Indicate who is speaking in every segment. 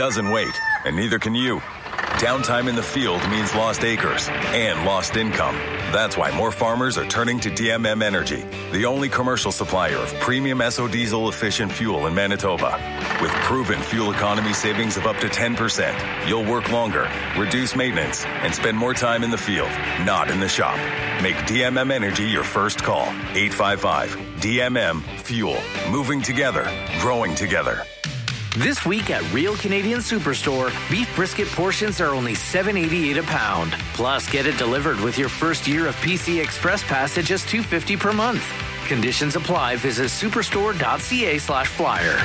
Speaker 1: doesn't wait, and neither can you. Downtime in the field means lost acres and lost income. That's why more farmers are turning to DMM Energy, the only commercial supplier of premium SO diesel efficient fuel in Manitoba. With proven fuel economy savings of up to 10%, you'll work longer, reduce maintenance, and spend more time in the field, not in the shop. Make DMM Energy your first call. 855-DMM Fuel. Moving together, growing together.
Speaker 2: This week at Real Canadian Superstore, beef brisket portions are only $7.88 a pound. Plus, get it delivered with your first year of PC Express Pass at just $2.50 per month. Conditions apply. Visit superstore.ca/flyer.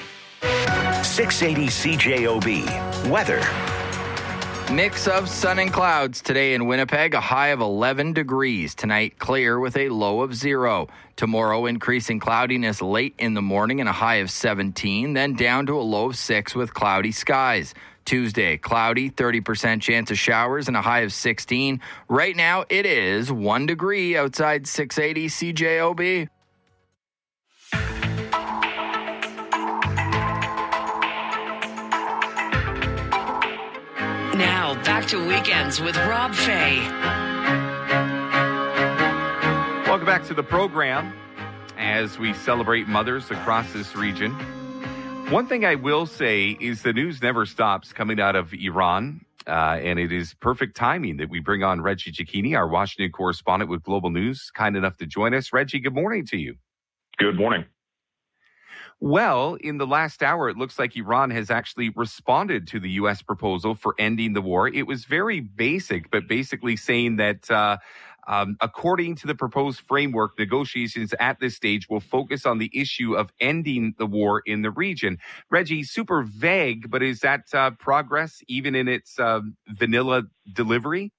Speaker 3: 680 CJOB. Weather.
Speaker 4: Mix of sun and clouds today in Winnipeg, a high of 11 degrees. Tonight, clear with a low of 0. Tomorrow, increasing cloudiness late in the morning and a high of 17, then down to a low of 6 with cloudy skies. Tuesday, cloudy, 30% chance of showers and a high of 16. Right now, it is 1 degree outside 680 CJOB.
Speaker 5: Now, back to Weekends with Rob Fay.
Speaker 6: Welcome back to the program as we celebrate mothers across this region. One thing I will say is the news never stops coming out of Iran, and it is perfect timing that we bring on Reggie Cecchini, our Washington correspondent with Global News, kind enough to join us. Reggie, good morning to you.
Speaker 7: Good morning.
Speaker 6: Well, in the last hour, it looks like Iran has actually responded to the U.S. proposal for ending the war. It was very basic, but basically saying that according to the proposed framework, negotiations at this stage will focus on the issue of ending the war in the region. Reggie, super vague, but is that progress even in its vanilla delivery?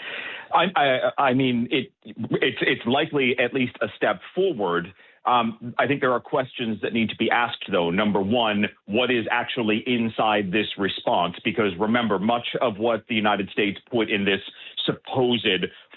Speaker 7: I mean, it's likely at least a step forward. I think there are questions that need to be asked, though. Number one, what is actually inside this response? Because remember, much of what the United States put in this supposed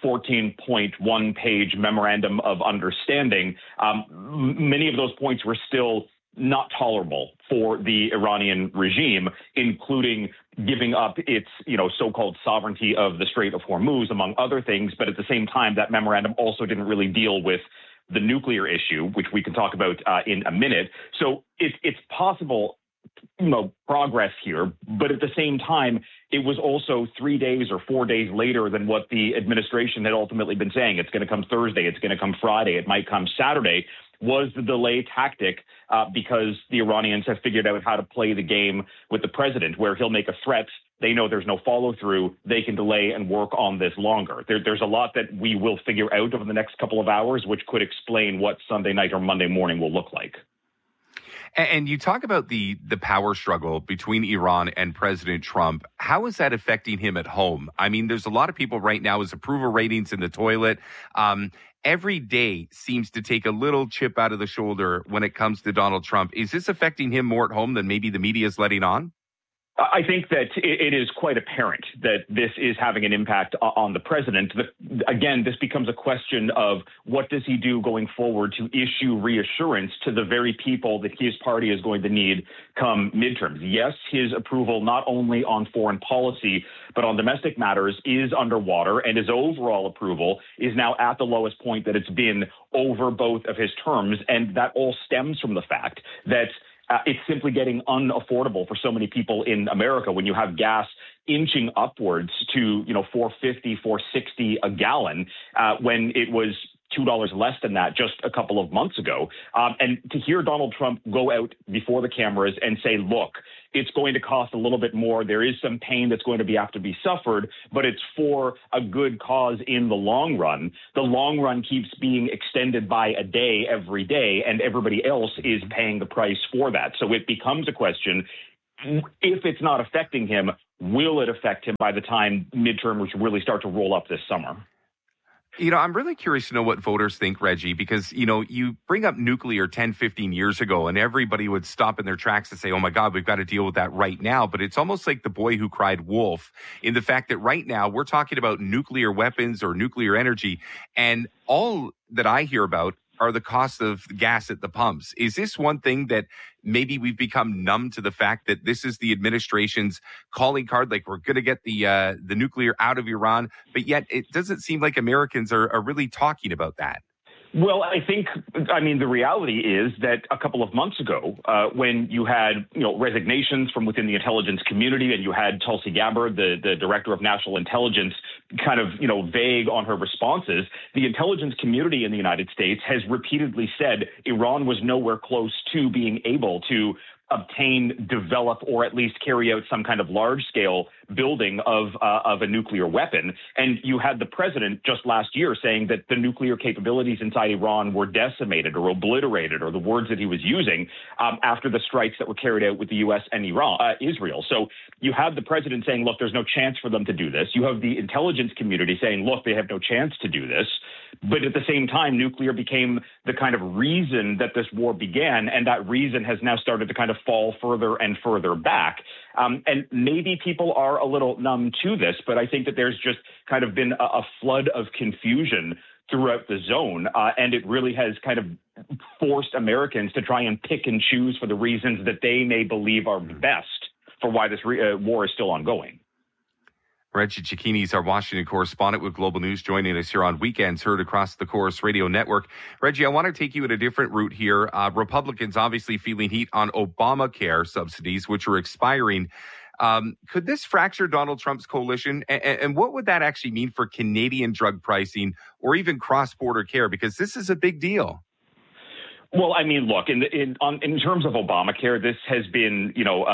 Speaker 7: 14.1-page memorandum of understanding, many of those points were still not tolerable for the Iranian regime, including giving up its, so-called sovereignty of the Strait of Hormuz, among other things. But at the same time, that memorandum also didn't really deal with the nuclear issue, which we can talk about in a minute. So it's possible, progress here. But at the same time, it was also 3 days or 4 days later than what the administration had ultimately been saying. It's going to come Thursday. It's going to come Friday. It might come Saturday. Was the delay tactic because the Iranians have figured out how to play the game with the president, where he'll make a threat, they know there's no follow-through, they can delay and work on this longer. There's a lot that we will figure out over the next couple of hours, which could explain what Sunday night or Monday morning will look like.
Speaker 6: And you talk about the power struggle between Iran and President Trump. How is that affecting him at home? I mean, there's a lot of people right now, his approval ratings in the toilet. Every day seems to take a little chip out of the shoulder when it comes to Donald Trump. Is this affecting him more at home than maybe the media is letting on?
Speaker 7: I think that it is quite apparent that this is having an impact on the president. Again, this becomes a question of what does he do going forward to issue reassurance to the very people that his party is going to need come midterms. Yes, his approval not only on foreign policy, but on domestic matters is underwater, and his overall approval is now at the lowest point that it's been over both of his terms. And that all stems from the fact that it's simply getting unaffordable for so many people in America when you have gas inching upwards to, $4.50, $4.60 a gallon when it was $2 less than that just a couple of months ago. And to hear Donald Trump go out before the cameras and say, look, it's going to cost a little bit more. There is some pain that's going to have to be suffered, but it's for a good cause in the long run. The long run keeps being extended by a day every day, and everybody else is paying the price for that. So it becomes a question, if it's not affecting him, will it affect him by the time midterms really start to roll up this summer?
Speaker 6: I'm really curious to know what voters think, Reggie, because, you bring up nuclear 10, 15 years ago and everybody would stop in their tracks and say, oh, my God, we've got to deal with that right now. But it's almost like the boy who cried wolf in the fact that right now we're talking about nuclear weapons or nuclear energy. And all that I hear about are the cost of gas at the pumps. Is this one thing that maybe we've become numb to the fact that this is the administration's calling card, like we're going to get the nuclear out of Iran, but yet it doesn't seem like Americans are really talking about that.
Speaker 7: Well, I mean, the reality is that a couple of months ago, when you had, resignations from within the intelligence community, and you had Tulsi Gabbard, the director of national intelligence, kind of, vague on her responses, the intelligence community in the United States has repeatedly said Iran was nowhere close to being able to obtain, develop, or at least carry out some kind of large-scale building of a nuclear weapon. And you had the president just last year saying that the nuclear capabilities inside Iran were decimated or obliterated, or the words that he was using, after the strikes that were carried out with the U.S. and Israel. So you have the president saying, look, there's no chance for them to do this. You have the intelligence community saying, look, they have no chance to do this. But at the same time, nuclear became the kind of reason that this war began, and that reason has now started to kind of fall further and further back. And maybe people are a little numb to this, but I think that there's just kind of been a flood of confusion throughout the zone, and it really has kind of forced Americans to try and pick and choose for the reasons that they may believe are best for why this war is still ongoing.
Speaker 6: Reggie Cecchini is our Washington correspondent with Global News, joining us here on Weekends, heard across the Corus Radio Network. Reggie, I want to take you at a different route here. Republicans obviously feeling heat on Obamacare subsidies, which are expiring. Could this fracture Donald Trump's coalition? And what would that actually mean for Canadian drug pricing or even cross-border care? Because this is a big deal.
Speaker 7: Well, I mean, look, in terms of Obamacare, this has been,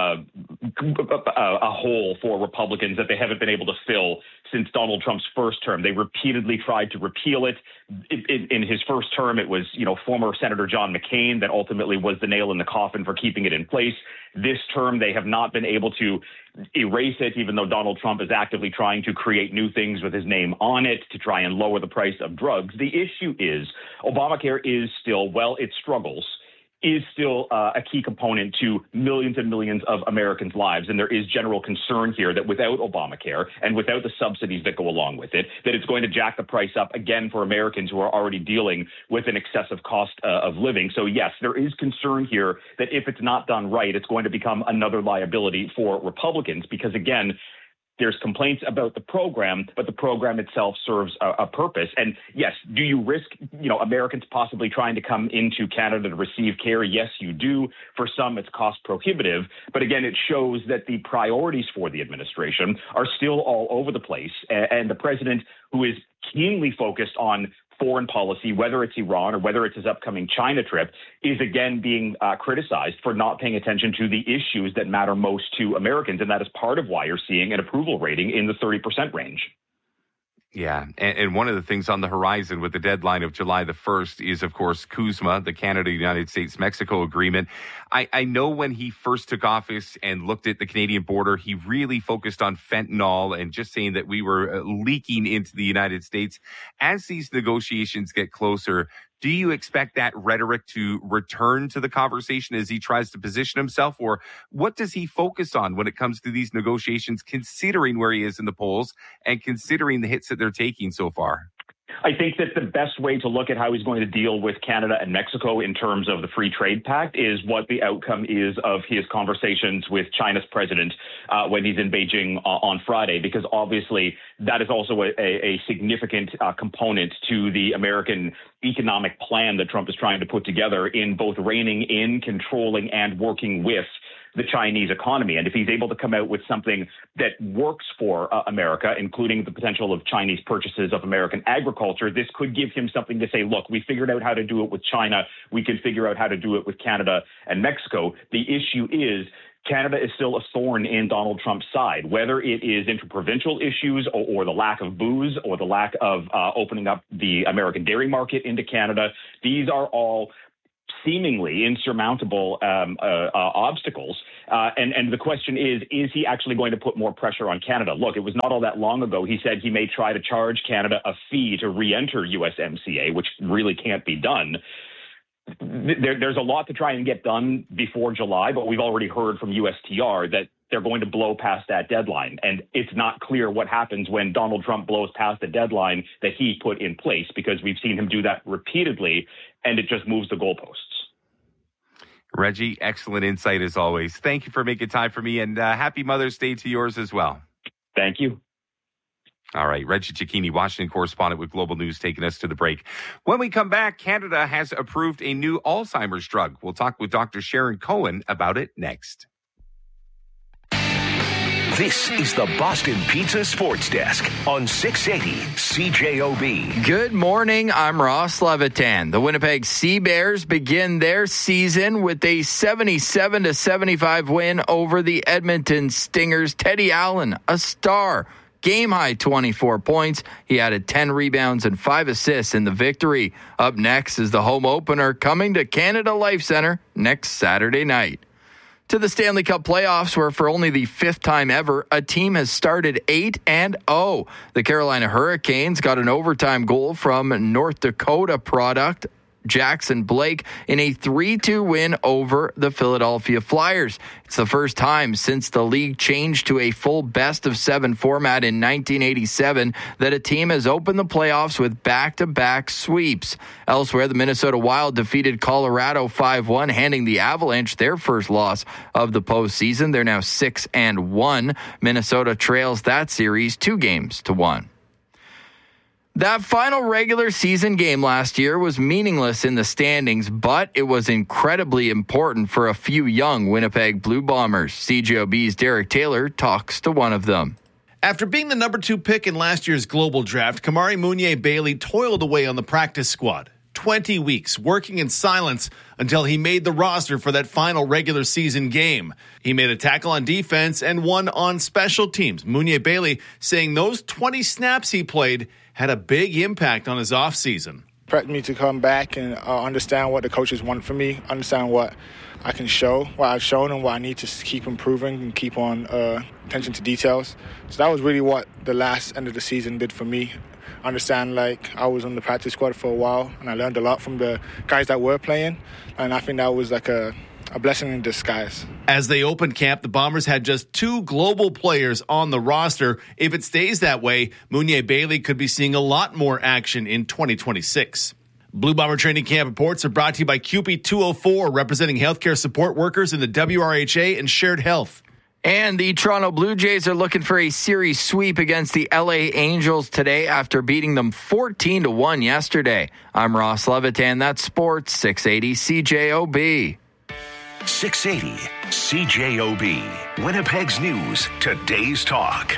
Speaker 7: a hole for Republicans that they haven't been able to fill since Donald Trump's first term. They repeatedly tried to repeal it. In his first term, it was, former Senator John McCain that ultimately was the nail in the coffin for keeping it in place. This term, they have not been able to erase it, even though Donald Trump is actively trying to create new things with his name on it to try and lower the price of drugs. The issue is Obamacare is still, it struggles, is still a key component to millions and millions of Americans' lives. And there is general concern here that without Obamacare and without the subsidies that go along with it, that it's going to jack the price up again for Americans who are already dealing with an excessive cost of living. So yes, there is concern here that if it's not done right, it's going to become another liability for Republicans because, again, there's complaints about the program, but the program itself serves a purpose. And yes, do you risk, Americans possibly trying to come into Canada to receive care? Yes, you do. For some, it's cost prohibitive. But again, it shows that the priorities for the administration are still all over the place. And the president, who is keenly focused on foreign policy, whether it's Iran or whether it's his upcoming China trip, is again being criticized for not paying attention to the issues that matter most to Americans. And that is part of why you're seeing an approval rating in the 30% range.
Speaker 6: Yeah, and one of the things on the horizon with the deadline of July the 1st is, of course, CUSMA, the Canada-United States-Mexico agreement. I know when he first took office and looked at the Canadian border, he really focused on fentanyl and just saying that we were leaking into the United States. As these negotiations get closer, do you expect that rhetoric to return to the conversation as he tries to position himself? Or what does he focus on when it comes to these negotiations, considering where he is in the polls and considering the hits that they're taking so far?
Speaker 7: I think that the best way to look at how he's going to deal with Canada and Mexico in terms of the free trade pact is what the outcome is of his conversations with China's president when he's in Beijing on Friday, because obviously that is also a significant component to the American economic plan that Trump is trying to put together in both reining in, controlling, and working with the Chinese economy. And if he's able to come out with something that works for America, including the potential of Chinese purchases of American agriculture, this could give him something to say, look, we figured out how to do it with China. We can figure out how to do it with Canada and Mexico. The issue is Canada is still a thorn in Donald Trump's side, whether it is interprovincial issues or the lack of booze or the lack of opening up the American dairy market into Canada. These are all seemingly insurmountable obstacles. And the question is he actually going to put more pressure on Canada? Look, it was not all that long ago he said he may try to charge Canada a fee to re-enter USMCA, which really can't be done. There's a lot to try and get done before July, but we've already heard from USTR that they're going to blow past that deadline. And it's not clear what happens when Donald Trump blows past the deadline that he put in place, because we've seen him do that repeatedly, and it just moves the goalposts.
Speaker 6: Reggie, excellent insight as always. Thank you for making time for me, and happy Mother's Day to yours as well.
Speaker 7: Thank you.
Speaker 6: All right, Reggie Cecchini, Washington correspondent with Global News, taking us to the break. When we come back, Canada has approved a new Alzheimer's drug. We'll talk with Dr. Sharon Cohen about it next.
Speaker 3: This is the Boston Pizza Sports Desk on 680 CJOB.
Speaker 4: Good morning. I'm Ross Levitan. The Winnipeg Sea Bears begin their season with a 77-75 win over the Edmonton Stingers. Teddy Allen, a star. Game-high 24 points. He added 10 rebounds and 5 assists in the victory. Up next is the home opener coming to Canada Life Centre next Saturday night. To the Stanley Cup playoffs, where for only the 5th time ever, a team has started 8-0. The Carolina Hurricanes got an overtime goal from North Dakota product Jackson Blake in a 3-2 win over the Philadelphia Flyers. It's the first time since the league changed to a full best-of-7 format in 1987 that a team has opened the playoffs with back-to-back sweeps. Elsewhere, the Minnesota Wild defeated Colorado 5-1, handing the Avalanche their first loss of the postseason. They're now 6-1. Minnesota trails that series 2-1. That final regular season game last year was meaningless in the standings, but it was incredibly important for a few young Winnipeg Blue Bombers. CJOB's Derek Taylor talks to one of them.
Speaker 8: After being the number 2 pick in last year's global draft, Kamari Mounier-Bailey toiled away on the practice squad. 20 weeks working in silence until he made the roster for that final regular season game. He made a tackle on defense and one on special teams. Mounier-Bailey saying those 20 snaps he played had a big impact on his offseason.
Speaker 9: Prepped me to come back and understand what the coaches want from me, understand what I can show, what I've shown, and what I need to keep improving and keep on attention to details. So that was really what the last end of the season did for me. Understand, I was on the practice squad for a while, and I learned a lot from the guys that were playing, and I think that was a blessing in disguise.
Speaker 8: As they opened camp, the Bombers had just 2 global players on the roster. If it stays that way, Mounier-Bailey could be seeing a lot more action in 2026. Blue Bomber Training Camp reports are brought to you by CUPE 204, representing healthcare support workers in the WRHA and Shared Health.
Speaker 4: And the Toronto Blue Jays are looking for a series sweep against the LA Angels today after beating them 14-1 yesterday. I'm Ross Levitan. That's Sports 680 CJOB.
Speaker 3: 680 CJOB. Winnipeg's News, today's talk.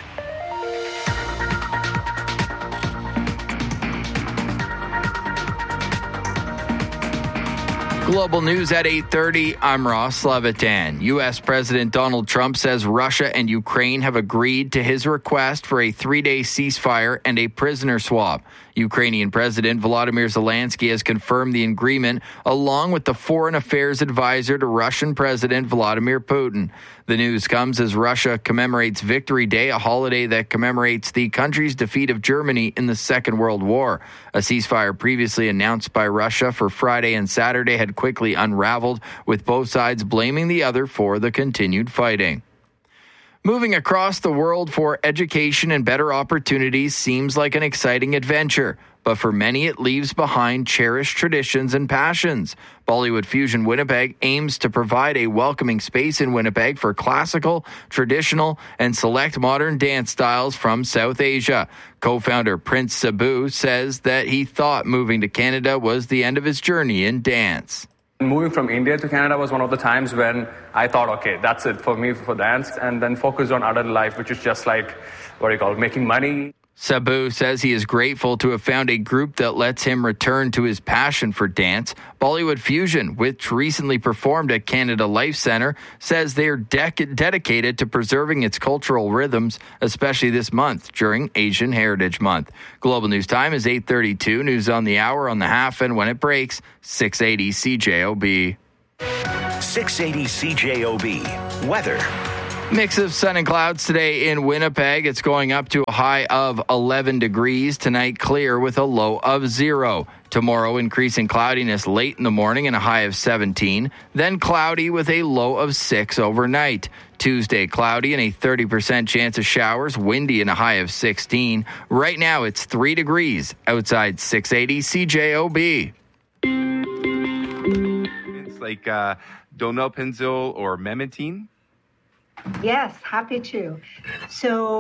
Speaker 4: Global News at 8:30. I'm Ross Levitan. U.S. President Donald Trump says Russia and Ukraine have agreed to his request for a 3-day ceasefire and a prisoner swap. Ukrainian President Volodymyr Zelensky has confirmed the agreement along with the foreign affairs advisor to Russian President Vladimir Putin. The news comes as Russia commemorates Victory Day, a holiday that commemorates the country's defeat of Germany in the Second World War. A ceasefire previously announced by Russia for Friday and Saturday had quickly unraveled, with both sides blaming the other for the continued fighting. Moving across the world for education and better opportunities seems like an exciting adventure, but for many it leaves behind cherished traditions and passions. Bollywood Fusion Winnipeg aims to provide a welcoming space in Winnipeg for classical, traditional, and select modern dance styles from South Asia. Co-founder Prince Sabu says that he thought moving to Canada was the end of his journey in dance.
Speaker 10: Moving from India to Canada was one of the times when I thought, okay, that's it for me for dance, and then focused on adult life, which is just making money.
Speaker 4: Sabu says he is grateful to have found a group that lets him return to his passion for dance. Bollywood Fusion, which recently performed at Canada Life Centre, says they are dedicated to preserving its cultural rhythms, especially this month during Asian Heritage Month. Global News Time is 8:32. News on the hour, on the half, and when it breaks, 680 CJOB.
Speaker 3: 680 CJOB. Weather.
Speaker 4: Mix of sun and clouds today in Winnipeg. It's going up to a high of 11 degrees. Tonight, clear with a low of 0. Tomorrow, increasing cloudiness late in the morning and a high of 17. Then cloudy with a low of 6 overnight. Tuesday, cloudy and a 30% chance of showers. Windy and a high of 16. Right now, it's 3 degrees outside 680 CJOB.
Speaker 6: It's donepezil or memantine?
Speaker 11: Yes, happy to. So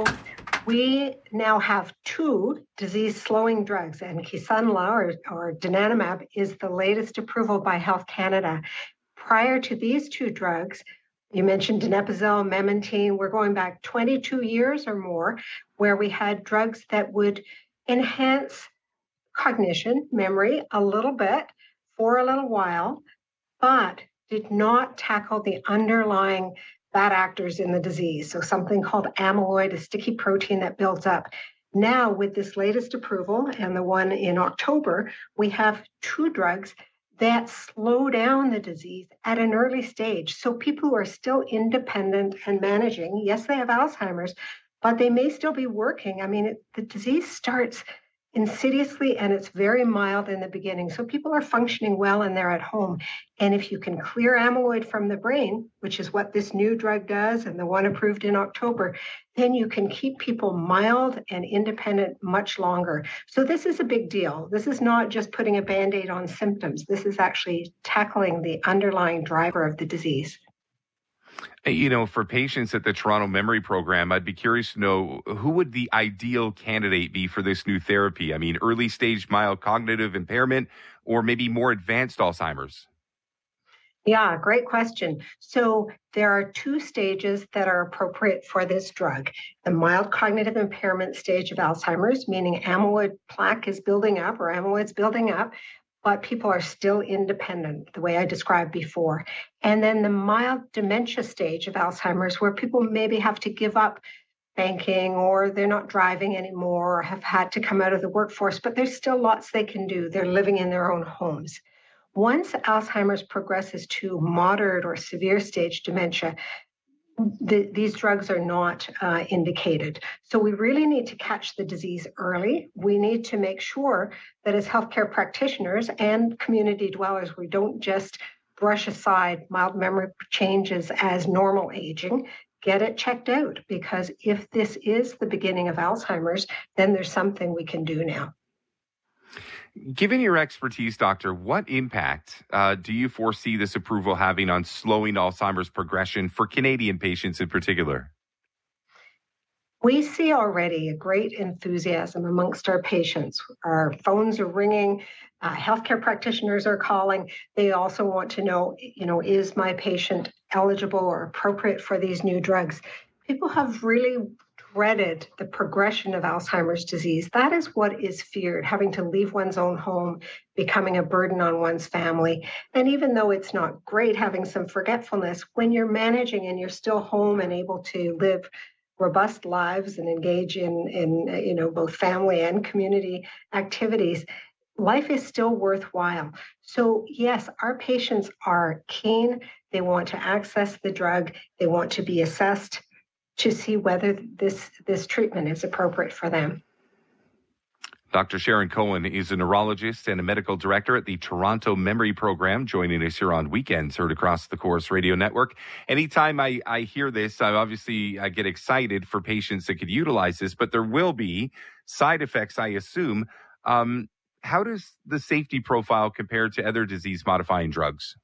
Speaker 11: we now have 2 disease-slowing drugs, and Kisunla or donanemab is the latest approval by Health Canada. Prior to these 2 drugs, you mentioned donepezil, memantine. We're going back 22 years or more, where we had drugs that would enhance cognition, memory, a little bit for a little while, but did not tackle the underlying bad actors in the disease. So something called amyloid, a sticky protein that builds up. Now, with this latest approval and the one in October, we have 2 drugs that slow down the disease at an early stage. So people who are still independent and managing, yes, they have Alzheimer's, but they may still be working. I mean, the disease starts insidiously and it's very mild in the beginning. So people are functioning well and they're at home. And if you can clear amyloid from the brain, which is what this new drug does and the one approved in October, then you can keep people mild and independent much longer. So this is a big deal. This is not just putting a Band-Aid on symptoms. This is actually tackling the underlying driver of the disease.
Speaker 6: You know, for patients at the Toronto Memory Program, I'd be curious to know who would the ideal candidate be for this new therapy? I mean, early stage mild cognitive impairment or maybe more advanced Alzheimer's?
Speaker 11: Yeah, great question. So there are 2 stages that are appropriate for this drug. The mild cognitive impairment stage of Alzheimer's, meaning amyloid plaque is building up or amyloid's building up, but people are still independent, the way I described before. And then the mild dementia stage of Alzheimer's, where people maybe have to give up banking or they're not driving anymore or have had to come out of the workforce, but there's still lots they can do. They're living in their own homes. Once Alzheimer's progresses to moderate or severe stage dementia, these drugs are not indicated. So we really need to catch the disease early. We need to make sure that as healthcare practitioners and community dwellers, we don't just brush aside mild memory changes as normal aging. Get it checked out, because if this is the beginning of Alzheimer's, then there's something we can do now.
Speaker 6: Given your expertise, Doctor, what impact do you foresee this approval having on slowing Alzheimer's progression for Canadian patients in particular?
Speaker 11: We see already a great enthusiasm amongst our patients. Our phones are ringing, healthcare practitioners are calling. They also want to know, is my patient eligible or appropriate for these new drugs? People have really dreaded the progression of Alzheimer's disease. That is what is feared, having to leave one's own home, becoming a burden on one's family. And even though it's not great having some forgetfulness, when you're managing and you're still home and able to live robust lives and engage in both family and community activities, life is still worthwhile. So yes, our patients are keen. They want to access the drug. They want to be assessed to see whether this treatment is appropriate for them.
Speaker 6: Dr. Sharon Cohen is a neurologist and a medical director at the Toronto Memory Program, joining us here on Weekends, heard across the Corus Radio Network. Anytime I hear this, I get excited for patients that could utilize this, but there will be side effects, I assume. How does the safety profile compare to other disease-modifying drugs?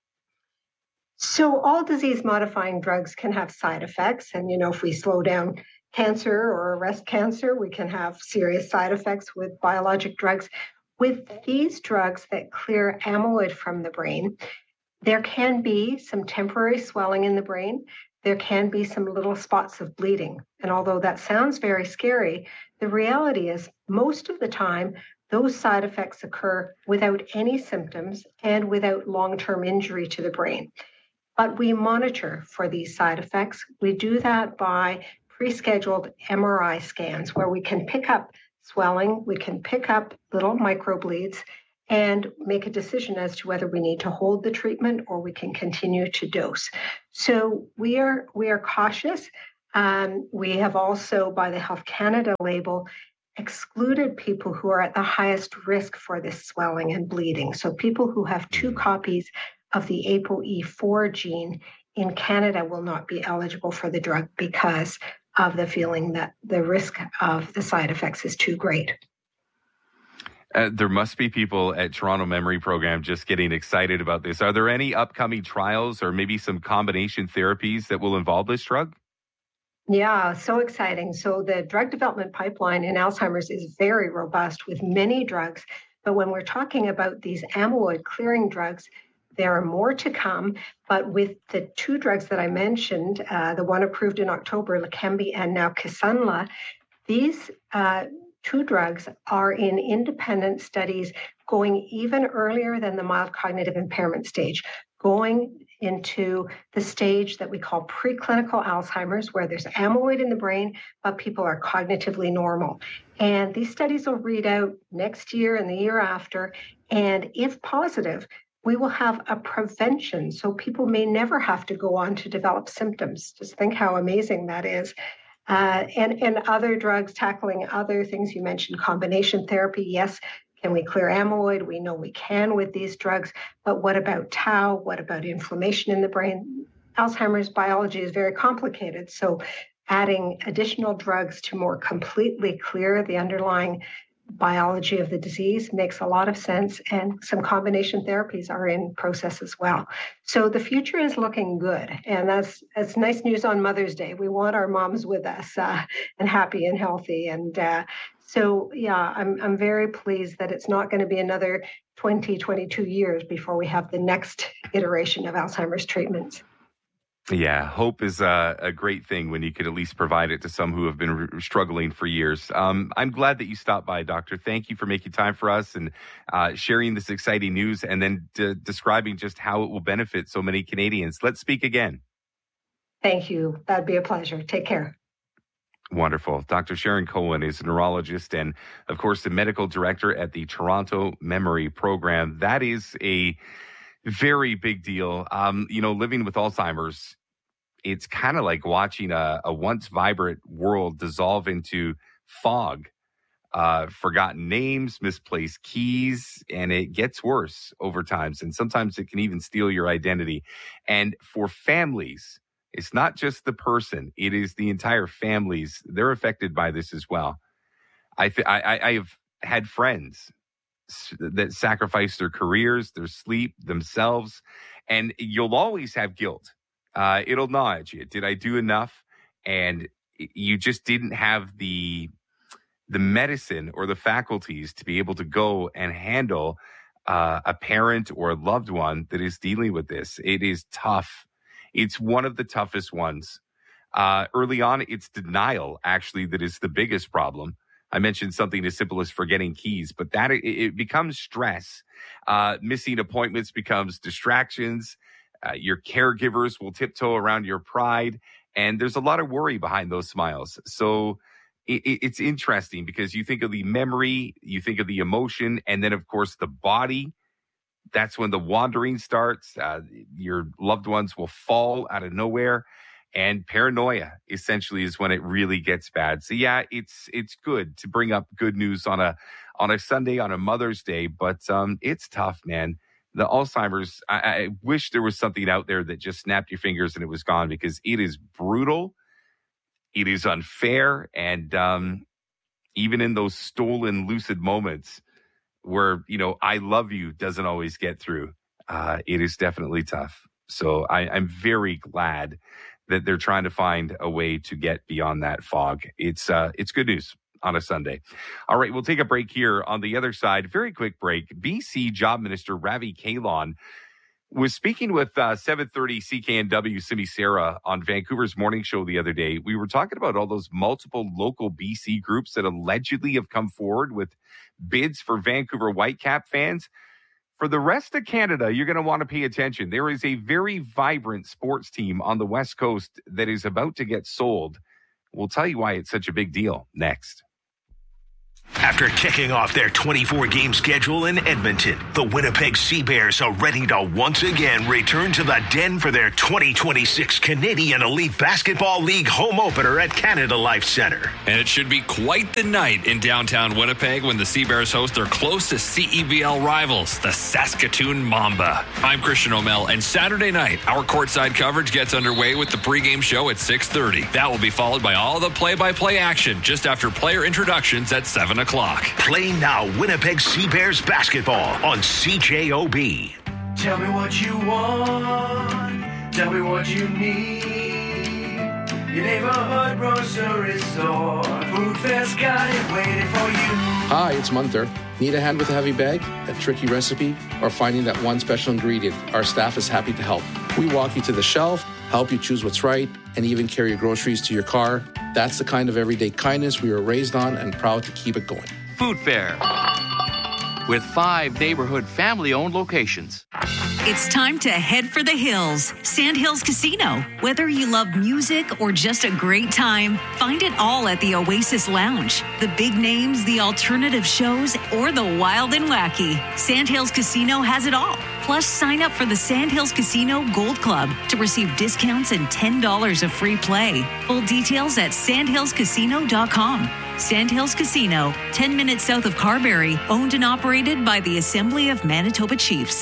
Speaker 11: So all disease-modifying drugs can have side effects. And, if we slow down cancer or arrest cancer, we can have serious side effects with biologic drugs. With these drugs that clear amyloid from the brain, there can be some temporary swelling in the brain. There can be some little spots of bleeding. And although that sounds very scary, the reality is most of the time, those side effects occur without any symptoms and without long-term injury to the brain. But we monitor for these side effects. We do that by pre-scheduled MRI scans where we can pick up swelling, we can pick up little microbleeds, and make a decision as to whether we need to hold the treatment or we can continue to dose. So we are cautious. We have also, by the Health Canada label, excluded people who are at the highest risk for this swelling and bleeding. So people who have 2 copies of the ApoE4 gene in Canada will not be eligible for the drug because of the feeling that the risk of the side effects is too great.
Speaker 6: There must be people at Toronto Memory Program just getting excited about this. Are there any upcoming trials or maybe some combination therapies that will involve this drug?
Speaker 11: Yeah, so exciting. So the drug development pipeline in Alzheimer's is very robust with many drugs. But when we're talking about these amyloid clearing drugs, there are more to come. But with the two drugs that I mentioned, the one approved in October, Leqembi, and now Kisunla, these two drugs are in independent studies going even earlier than the mild cognitive impairment stage, going into the stage that we call preclinical Alzheimer's, where there's amyloid in the brain, but people are cognitively normal. And these studies will read out next year and the year after. And if positive, we will have a prevention. So people may never have to go on to develop symptoms. Just think how amazing that is. And other drugs tackling other things you mentioned, combination therapy. Yes, can we clear amyloid? We know we can with these drugs. But what about tau? What about inflammation in the brain? Alzheimer's biology is very complicated. So adding additional drugs to more completely clear the underlying biology of the disease makes a lot of sense, and some combination therapies are in process as well. So the future is looking good, and that's nice news on Mother's Day. We want our moms with us and happy and healthy, and so yeah, I'm very pleased that it's not going to be another 22 years before we have the next iteration of Alzheimer's treatments.
Speaker 6: Yeah, hope is a great thing when you could at least provide it to some who have been struggling for years. I'm glad that you stopped by, Doctor. Thank you for making time for us and sharing this exciting news and then describing just how it will benefit so many Canadians. Let's speak again.
Speaker 11: Thank you. That'd be a pleasure. Take care.
Speaker 6: Wonderful. Dr. Sharon Cohen is a neurologist and, of course, the medical director at the Toronto Memory Program. That is a very big deal. Living with Alzheimer's, it's kind of like watching a once vibrant world dissolve into fog, forgotten names, misplaced keys, and it gets worse over time. And sometimes it can even steal your identity. And for families, it's not just the person, it is the entire families. They're affected by this as well. I have had friends that sacrifice their careers, their sleep, themselves, and you'll always have guilt. It'll gnaw at you. Did I do enough? And you just didn't have the medicine or the faculties to be able to go and handle a parent or a loved one that is dealing with this. It is tough. It's one of the toughest ones. Early on, it's denial, actually, that is the biggest problem. I mentioned something as simple as forgetting keys, but that it becomes stress. Missing appointments becomes distractions. Your caregivers will tiptoe around your pride, and there's a lot of worry behind those smiles. So it's interesting because you think of the memory, you think of the emotion, and then, of course, the body. That's when the wandering starts. Your loved ones will fall out of nowhere. And paranoia essentially is when it really gets bad. So yeah, it's good to bring up good news on a Sunday, on a Mother's Day, but it's tough, man. The Alzheimer's, I wish there was something out there that just snapped your fingers and it was gone, because it is brutal. It is unfair. And even in those stolen, lucid moments where, I love you doesn't always get through, it is definitely tough. So I'm very glad that they're trying to find a way to get beyond that fog. It's good news on a Sunday. All right, we'll take a break here. On the other side, very quick break. BC Job Minister Ravi Kahlon was speaking with 730 CKNW Simi Sarah on Vancouver's morning show the other day. We were talking about all those multiple local BC groups that allegedly have come forward with bids for Vancouver Whitecap fans. For the rest of Canada, you're going to want to pay attention. There is a very vibrant sports team on the West Coast that is about to get sold. We'll tell you why it's such a big deal next.
Speaker 3: After kicking off their 24-game schedule in Edmonton, the Winnipeg Sea Bears are ready to once again return to the Den for their 2026 Canadian Elite Basketball League home opener at Canada Life Centre.
Speaker 12: And it should be quite the night in downtown Winnipeg when the Sea Bears host their closest CEBL rivals, the Saskatoon Mamba. I'm Christian O'Mell, and Saturday night, our courtside coverage gets underway with the pregame show at 6:30. That will be followed by all the play-by-play action just after player introductions at 7 7 o'clock.
Speaker 3: Play now Winnipeg Sea Bears basketball on CJOB.
Speaker 13: Tell me what you want. Tell me what you need. Your neighborhood grocery store. Food Fair's got it waiting for you.
Speaker 14: Hi, it's Munther. Need a hand with a heavy bag, a tricky recipe, or finding that one special ingredient? Our staff is happy to help. We walk you to the shelf, help you choose what's right, and even carry your groceries to your car. That's the kind of everyday kindness we were raised on and proud to keep it going.
Speaker 15: Food Fair, with 5 neighborhood family-owned locations.
Speaker 16: It's time to head for the hills. Sandhills Casino. Whether you love music or just a great time, find it all at the Oasis Lounge. The big names, the alternative shows, or the wild and wacky. Sandhills Casino has it all. Plus, sign up for the Sandhills Casino Gold Club to receive discounts and $10 of free play. Full details at sandhillscasino.com. Sandhills Casino, 10 minutes south of Carberry, owned and operated by the Assembly of Manitoba Chiefs.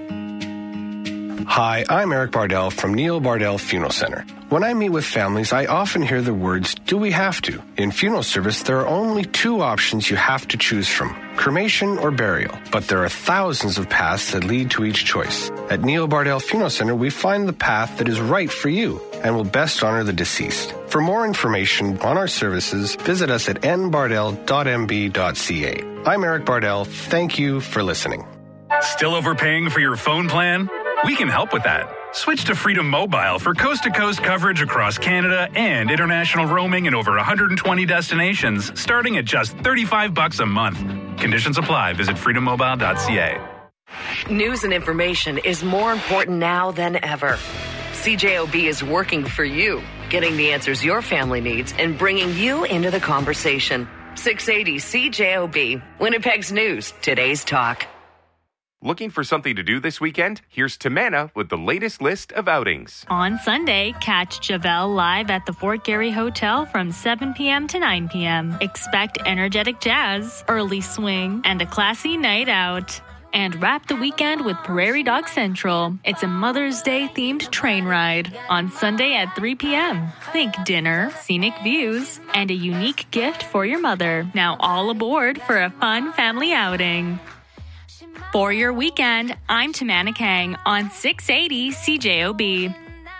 Speaker 17: Hi, I'm Eric Bardell from Neil Bardell Funeral Center. When I meet with families, I often hear the words, do we have to? In funeral service, there are only 2 options you have to choose from, cremation or burial. But there are thousands of paths that lead to each choice. At Neil Bardell Funeral Center, we find the path that is right for you and will best honor the deceased. For more information on our services, visit us at nbardell.mb.ca. I'm Eric Bardell. Thank you for listening.
Speaker 18: Still overpaying for your phone plan? We can help with that. Switch to Freedom Mobile for coast-to-coast coverage across Canada and international roaming in over 120 destinations, starting at just $35 a month. Conditions apply. Visit freedommobile.ca.
Speaker 5: News and information is more important now than ever. CJOB is working for you, getting the answers your family needs and bringing you into the conversation. 680 CJOB, Winnipeg's news, today's talk.
Speaker 6: Looking for something to do this weekend? Here's Tamana with the latest list of outings.
Speaker 19: On Sunday, catch Javel live at the Fort Garry Hotel from 7 p.m. to 9 p.m. Expect energetic jazz, early swing, and a classy night out. And wrap the weekend with Prairie Dog Central. It's a Mother's Day themed train ride on Sunday at 3 p.m. Think dinner, scenic views, and a unique gift for your mother. Now all aboard for a fun family outing. For your weekend, I'm Tamana Kang on 680 CJOB.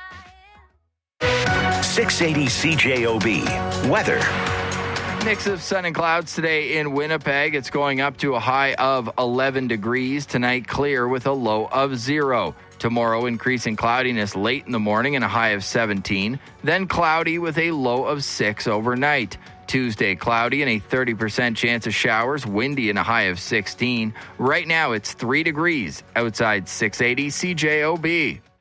Speaker 3: 680 CJOB. Weather.
Speaker 4: Mix of sun and clouds today in Winnipeg. It's going up to a high of 11 degrees. Tonight, clear with a low of 0. Tomorrow, increasing cloudiness late in the morning and a high of 17. Then cloudy with a low of 6 overnight. Tuesday, cloudy and a 30% chance of showers, windy and a high of 16. Right now, it's 3 degrees outside 680 CJOB.